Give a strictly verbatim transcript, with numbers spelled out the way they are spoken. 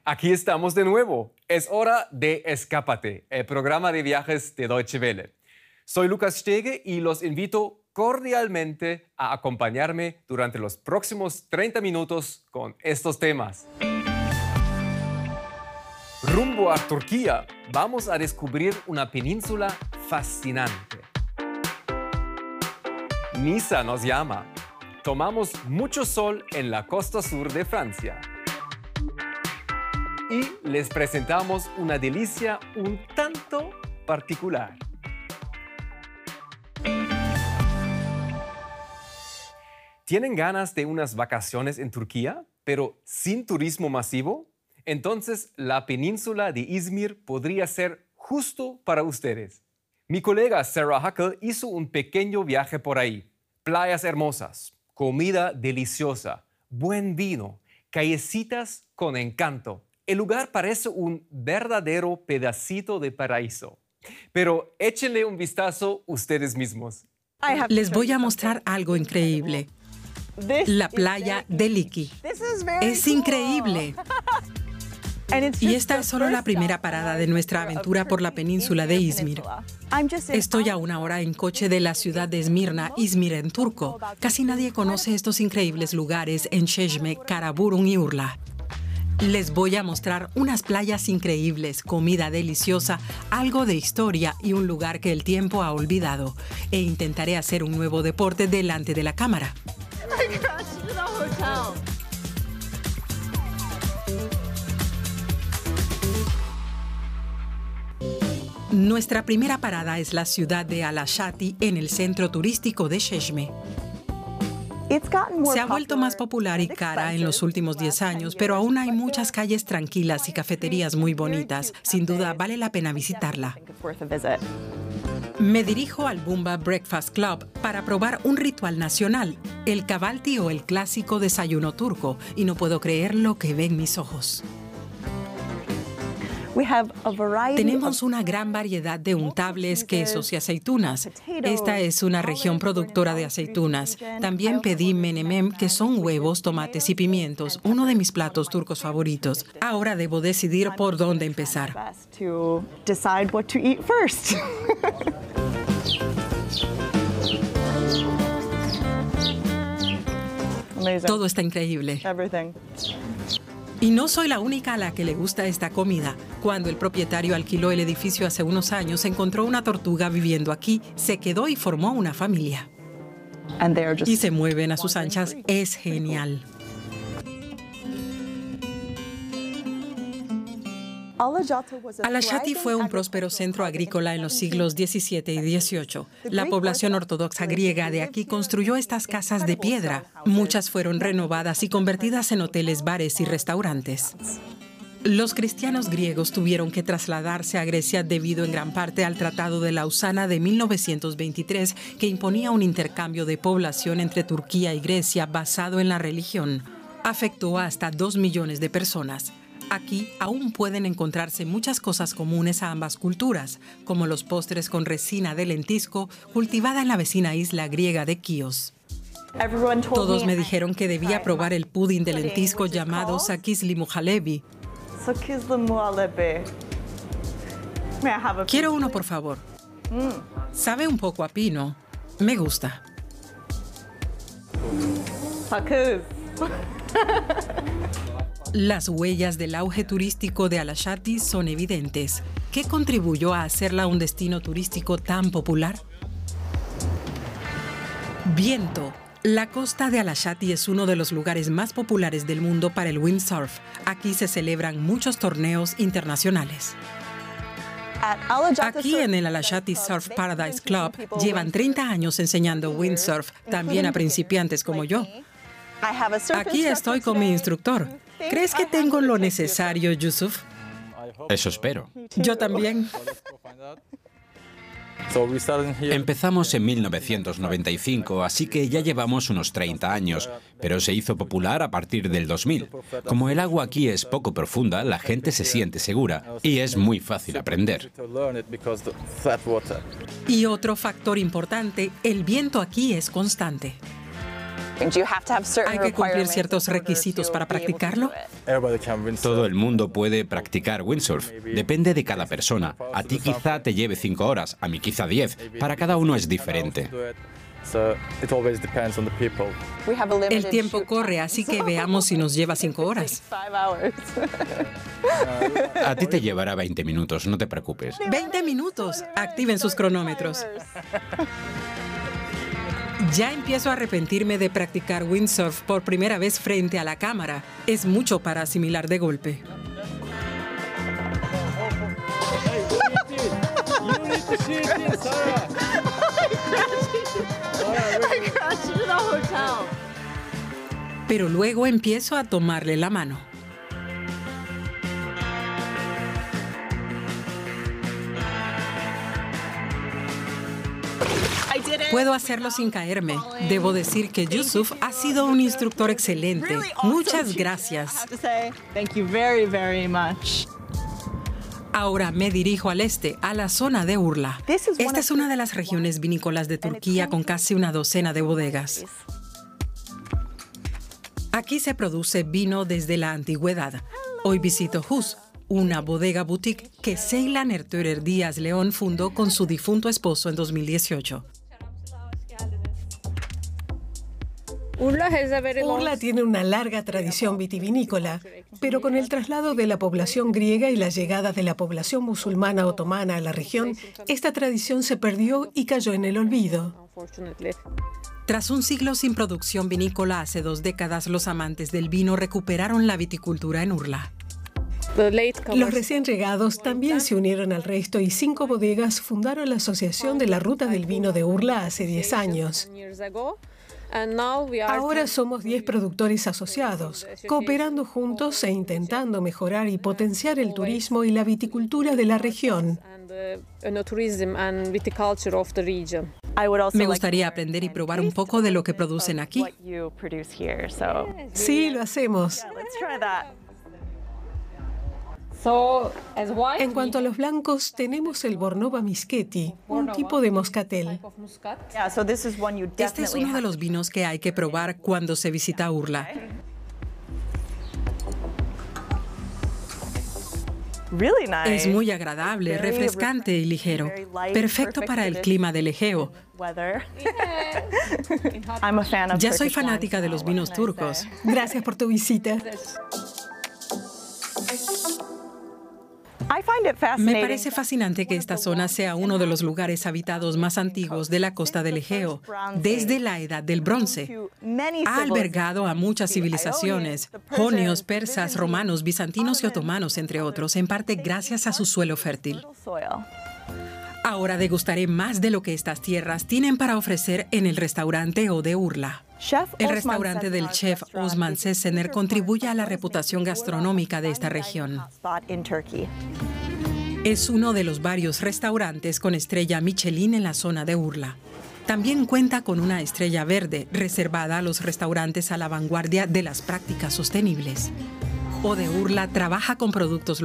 Aquí estamos de nuevo. Es hora de Escápate, el programa de viajes de Deutsche Welle. Soy Lukas Stege y los invito cordialmente a acompañarme durante los próximos treinta minutos con estos temas. Rumbo a Turquía, vamos a descubrir una península fascinante. Niza nos llama. Tomamos mucho sol en la costa sur de Francia. Y les presentamos una delicia un tanto particular. ¿Tienen ganas de unas vacaciones en Turquía, pero sin turismo masivo? Entonces, la península de Izmir podría ser justo para ustedes. Mi colega Sarah Huckle hizo un pequeño viaje por ahí. Playas hermosas, comida deliciosa, buen vino, callecitas con encanto. El lugar parece un verdadero pedacito de paraíso. Pero échenle un vistazo ustedes mismos. Les voy a mostrar algo increíble. La playa de Liki. Es increíble. Y esta es solo la primera parada de nuestra aventura por la península de Izmir. Estoy a una hora en coche de la ciudad de Esmirna, Izmir en turco. Casi nadie conoce estos increíbles lugares en Çeşme, Karaburun y Urla. Les voy a mostrar unas playas increíbles, comida deliciosa, algo de historia y un lugar que el tiempo ha olvidado. E intentaré hacer un nuevo deporte delante de la cámara. Nuestra primera parada es la ciudad de Alashati, en el centro turístico de Çeşme. Se ha vuelto más popular y cara en los últimos diez años, pero aún hay muchas calles tranquilas y cafeterías muy bonitas. Sin duda, vale la pena visitarla. Me dirijo al Bumba Breakfast Club para probar un ritual nacional, el kahvaltı o el clásico desayuno turco, y no puedo creer lo que ven mis ojos. Tenemos una gran variedad de untables, quesos y aceitunas. Esta es una región productora de aceitunas. También pedí menemem, que son huevos, tomates y pimientos, uno de mis platos turcos favoritos. Ahora debo decidir por dónde empezar. Todo está increíble. Y no soy la única a la que le gusta esta comida. Cuando el propietario alquiló el edificio hace unos años, encontró una tortuga viviendo aquí, se quedó y formó una familia. Y se mueven a sus anchas. Es genial. Alashati fue un próspero centro agrícola en los siglos diecisiete y dieciocho. La población ortodoxa griega de aquí construyó estas casas de piedra. Muchas fueron renovadas y convertidas en hoteles, bares y restaurantes. Los cristianos griegos tuvieron que trasladarse a Grecia debido en gran parte al Tratado de Lausana de mil novecientos veintitrés, que imponía un intercambio de población entre Turquía y Grecia basado en la religión. Afectó a hasta dos millones de personas. Aquí aún pueden encontrarse muchas cosas comunes a ambas culturas, como los postres con resina de lentisco cultivada en la vecina isla griega de Kíos. Todos me dijeron que debía probar el pudín de lentisco llamado sakizli muhallebi. Quiero uno, por favor. Sabe un poco a pino. Me gusta. Las huellas del auge turístico de Alashati son evidentes. ¿Qué contribuyó a hacerla un destino turístico tan popular? Viento. La costa de Alashati es uno de los lugares más populares del mundo para el windsurf. Aquí se celebran muchos torneos internacionales. Aquí en el Alashati Surf Paradise Club llevan treinta años enseñando windsurf, también a principiantes como yo. Aquí estoy con mi instructor. ¿Crees que tengo lo necesario, Yusuf? Eso espero. Yo también. Empezamos en mil novecientos noventa y cinco, así que ya llevamos unos treinta años, pero se hizo popular a partir del dos mil. Como el agua aquí es poco profunda, la gente se siente segura y es muy fácil aprender. Y otro factor importante, el viento aquí es constante. ¿Hay que cumplir ciertos requisitos para practicarlo? Todo el mundo puede practicar windsurf. Depende de cada persona. A ti quizá te lleve cinco horas, a mí quizá diez. Para cada uno es diferente. El tiempo corre, así que veamos si nos lleva cinco horas. A ti te llevará veinte minutos, no te preocupes. veinte minutos. Activen sus cronómetros. Ya empiezo a arrepentirme de practicar windsurf por primera vez frente a la cámara. Es mucho para asimilar de golpe. Pero luego empiezo a tomarle la mano. Puedo hacerlo sin caerme. Debo decir que Yusuf ha sido un instructor excelente. Muchas gracias. Ahora me dirijo al este, a la zona de Urla. Esta es una de las regiones vinícolas de Turquía con casi una docena de bodegas. Aquí se produce vino desde la antigüedad. Hoy visito Hus, una bodega boutique que Ceylan Ertuğrul Díaz León fundó con su difunto esposo en dos mil dieciocho. Urla tiene una larga tradición vitivinícola, pero con el traslado de la población griega y la llegada de la población musulmana otomana a la región, esta tradición se perdió y cayó en el olvido. Tras un siglo sin producción vinícola, hace dos décadas los amantes del vino recuperaron la viticultura en Urla. Los recién llegados también se unieron al resto y cinco bodegas fundaron la Asociación de la Ruta del Vino de Urla hace diez años. Ahora somos diez productores asociados, cooperando juntos e intentando mejorar y potenciar el turismo y la viticultura de la región. Me gustaría aprender y probar un poco de lo que producen aquí. Sí, lo hacemos. En cuanto a los blancos, tenemos el Bornova Mischetti, un tipo de moscatel. Este es uno de los vinos que hay que probar cuando se visita Urla. Es muy agradable, refrescante y ligero. Perfecto para el clima del Egeo. Ya soy fanática de los vinos turcos. Gracias por tu visita. Me parece fascinante que esta zona sea uno de los lugares habitados más antiguos de la costa del Egeo, desde la Edad del Bronce. Ha albergado a muchas civilizaciones, jonios, persas, romanos, bizantinos y otomanos, entre otros, en parte gracias a su suelo fértil. Ahora degustaré más de lo que estas tierras tienen para ofrecer en el restaurante O de Urla. El restaurante del chef Osman Sesener contribuye a la reputación gastronómica de esta región. Es uno de los varios restaurantes con estrella Michelin en la zona de Urla. También cuenta con una estrella verde reservada a los restaurantes a la vanguardia de las prácticas sostenibles. O de Urla trabaja con productos